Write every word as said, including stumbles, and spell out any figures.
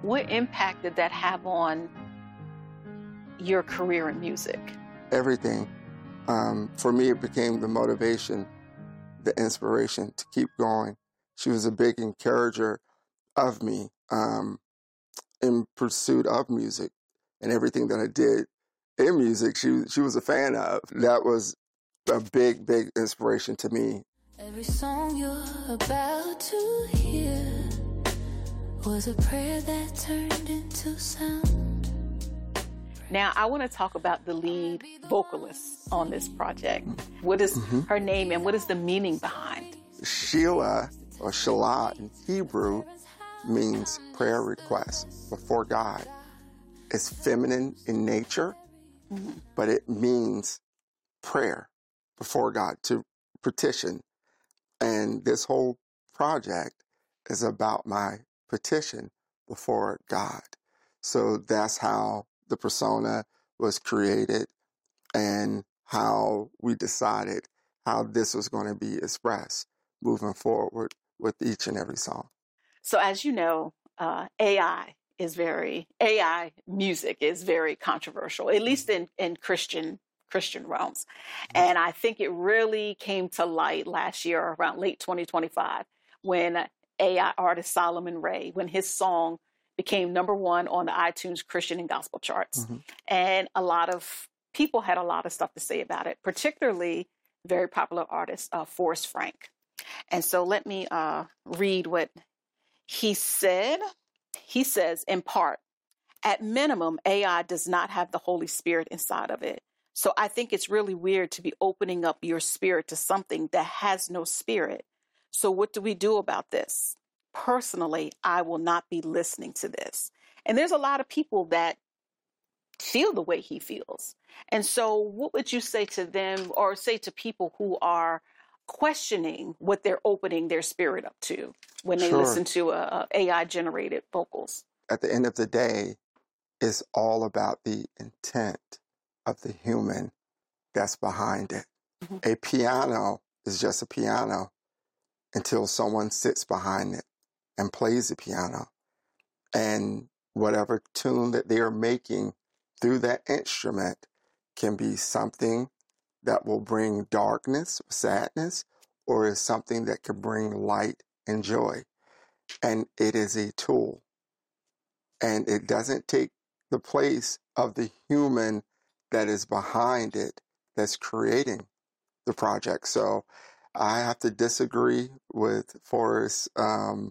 What impact did that have on your career in music? Everything. Um, for me, it became the motivation, the inspiration to keep going. She was a big encourager of me um, in pursuit of music, and everything that I did in music, she, she was a fan of. That was a big, big inspiration to me. Every song you're about to hear was a prayer that turned into sound. Now, I want to talk about the lead vocalist on this project. What is mm-hmm. her name and what is the meaning behind? Sheila, or Shelah in Hebrew, means prayer request before God. It's feminine in nature, mm-hmm. but it means prayer before God, to petition. And this whole project is about my petition before God. So that's how the persona was created and how we decided how this was going to be expressed moving forward with each and every song. So as you know, uh, A I is very, A I music is very controversial, at least in, in Christian Christian realms. And I think it really came to light last year around late twenty twenty-five when A I artist Solomon Ray, when his song became number one on the iTunes Christian and gospel charts. Mm-hmm. And a lot of people had a lot of stuff to say about it, particularly very popular artist, uh, Forrest Frank. And so let me uh, read what he said. He says, in part, at minimum, A I does not have the Holy Spirit inside of it. So I think it's really weird to be opening up your spirit to something that has no spirit. So what do we do about this? Personally, I will not be listening to this. And there's a lot of people that feel the way he feels. And so what would you say to them, or say to people who are questioning what they're opening their spirit up to when they Sure. listen to uh, A I-generated vocals? At the end of the day, it's all about the intent of the human that's behind it. Mm-hmm. A piano is just a piano until someone sits behind it and plays the piano. And whatever tune that they are making through that instrument can be something that will bring darkness, sadness, or is something that can bring light and joy. And it is a tool. And it doesn't take the place of the human that is behind it, that's creating the project. So I have to disagree with Forrest's um,